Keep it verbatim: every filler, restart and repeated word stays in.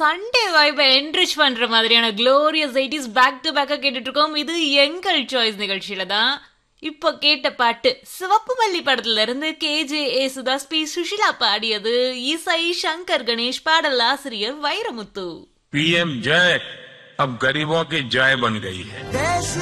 Sunday wifi enrich பண்ற மாதிரியான glorious eighties back to பேக்கா கேட்டுட்டு இருக்கோம். இது எங்கள் சாய்ஸ் நிகழ்ச்சியில தான். இப்போ கேட்ட பாட்டு சிவப்பு மல்லி படத்துல இருந்து K J Yesudas B Sushila பாடியது. இசை சங்கர் கணேஷ், பாடல் ஆசிரியர் வைரமுத்து. पीएम जय अब गरीबों की जय बन गई है.